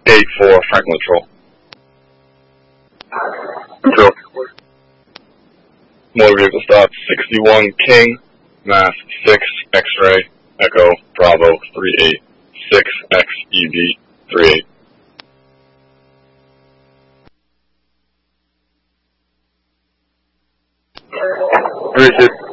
8-4, Franklin Patrol. Control. Motor vehicle stop 61 King, Mass 6 X-ray, Echo Bravo 38, 6 XEV 38. Appreciate it.